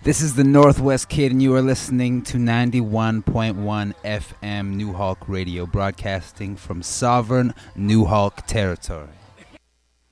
This is the Northwest Kid, and you are listening to 91.1 FM New Hawk Radio, broadcasting from sovereign New Hawk territory.